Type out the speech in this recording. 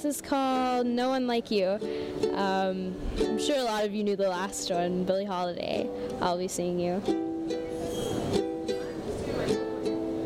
is called No One Like You. I'm sure a lot of you knew the last one, Billie Holiday, I'll Be Seeing You.